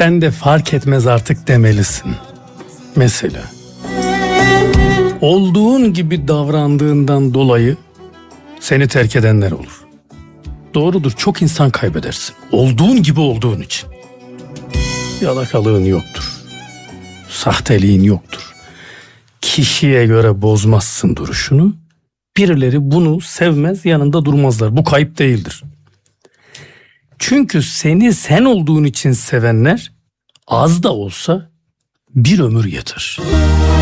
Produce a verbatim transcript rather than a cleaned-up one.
Sen de fark etmez artık demelisin. Mesela olduğun gibi davrandığından dolayı seni terk edenler olur. Doğrudur, çok insan kaybedersin. Olduğun gibi olduğun için. Yalakalığın yoktur. Sahteliğin yoktur. Kişiye göre bozmazsın duruşunu. Birileri bunu sevmez, yanında durmazlar. Bu kayıp değildir. Çünkü seni sen olduğun için sevenler az da olsa bir ömür yeter.